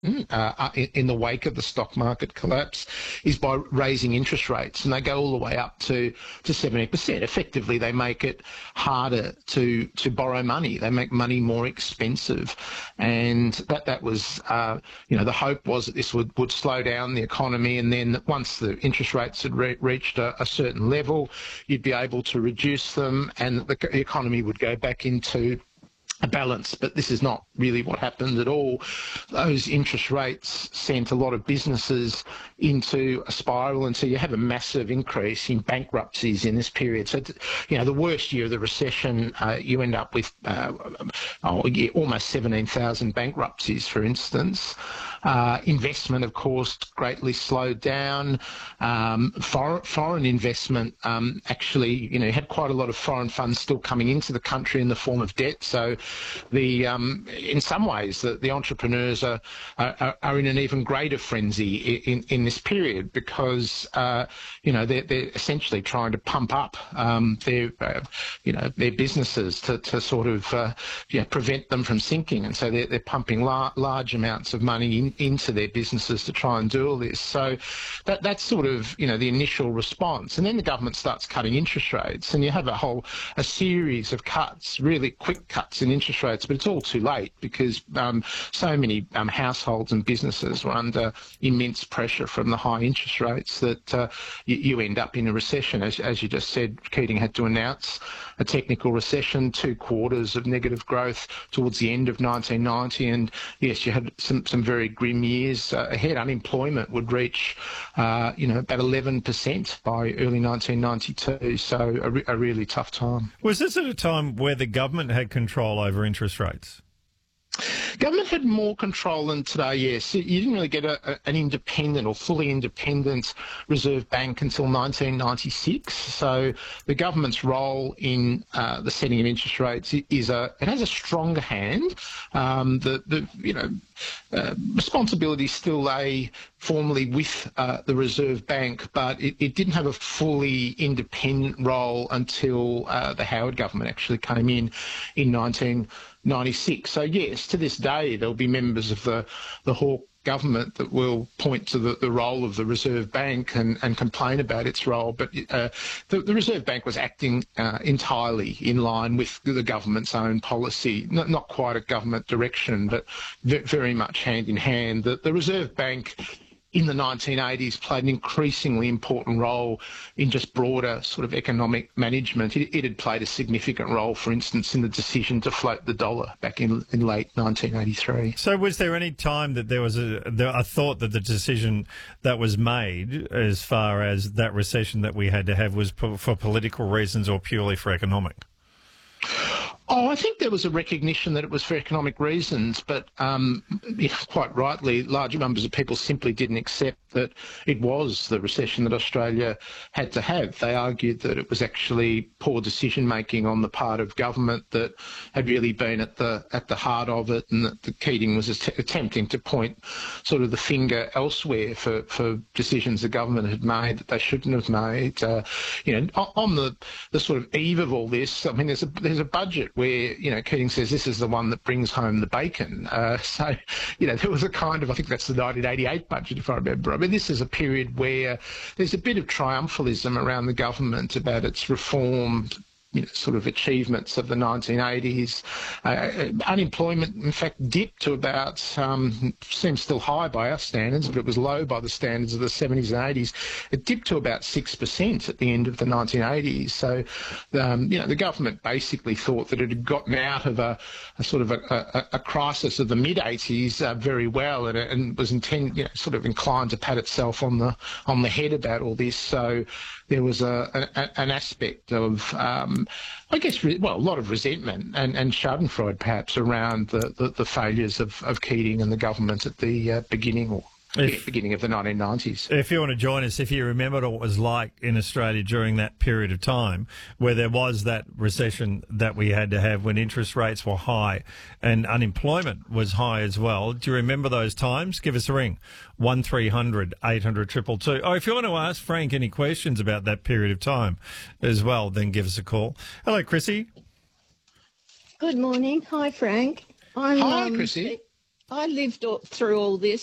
in the wake of the stock market collapse is by raising interest rates, and they go all the way up to 70%. Effectively, they make it harder to borrow money. They make money more expensive, and that was the hope was that this would slow down the economy, and then once the interest rates had reached a certain level, you'd be able to reduce them, and the economy would go back into a balance. But this is not really what happened at all. Those interest rates sent a lot of businesses into a spiral, and so you have a massive increase in bankruptcies in this period. So, the worst year of the recession, you end up with almost 17,000 bankruptcies, for instance. Investment, of course, greatly slowed down. Foreign investment actually, had quite a lot of foreign funds still coming into the country in the form of debt. So, in some ways, the entrepreneurs are in an even greater frenzy in this period because they're essentially trying to pump up their businesses to sort of prevent them from sinking, and so they're pumping large amounts of money into their businesses to try and do all this. So that's sort of the initial response, and then the government starts cutting interest rates, and you have a series of cuts, really quick cuts in interest rates, but it's all too late because so many households and businesses were under immense pressure from the high interest rates that you end up in a recession. As you just said, Keating had to announce a technical recession, 2 quarters of negative growth towards the end of 1990, and yes, you had some very grim years ahead. Unemployment would reach about 11% by early 1992, so a really tough time. Was this at a time where the government had control over interest rates? Government had more control than today, yes. You didn't really get an independent or fully independent Reserve Bank until 1996. So the government's role in the setting of interest rates it has a stronger hand. Responsibility still lay formally with the Reserve Bank, but it didn't have a fully independent role until the Howard government actually came in 1996. So yes, to this day there'll be members of the Hawke government that will point to the role of the Reserve Bank and complain about its role, but the Reserve Bank was acting entirely in line with the government's own policy, not quite a government direction, but very much hand in hand. The Reserve Bank in the 1980s played an increasingly important role in just broader sort of economic management. It had played a significant role, for instance, in the decision to float the dollar back in late 1983. So was there any time that there was a thought that the decision that was made as far as that recession that we had to have was for political reasons or purely for economic? Oh, I think there was a recognition that it was for economic reasons, but quite rightly, large numbers of people simply didn't accept that it was the recession that Australia had to have. They argued that it was actually poor decision-making on the part of government that had really been at the heart of it, and that the Keating was attempting to point sort of the finger elsewhere for decisions the government had made that they shouldn't have made. On the sort of eve of all this, I mean, there's a budget where, Keating says this is the one that brings home the bacon. There was a kind of, I think that's the 1988 budget, if I remember. I mean, this is a period where there's a bit of triumphalism around the government about its reform sort of achievements of the 1980s. Unemployment, in fact, dipped to about, seems still high by our standards, but it was low by the standards of the 70s and 80s. It dipped to about 6% at the end of the 1980s. So, the government basically thought that it had gotten out of a sort of a crisis of the mid-80s very well, and was sort of inclined to pat itself on the head about all this. So there was an aspect of I guess, a lot of resentment and schadenfreude perhaps around the failures of Keating and the government at the beginning of the 1990s. If you want to join us, if you remembered what it was like in Australia during that period of time where there was that recession that we had to have when interest rates were high and unemployment was high as well, do you remember those times? Give us a ring, 1300 800 222. Oh, if you want to ask Frank any questions about that period of time as well, then give us a call. Hello, Chrissy. Good morning. Hi, Frank. Hi, Chrissy. I lived through all this.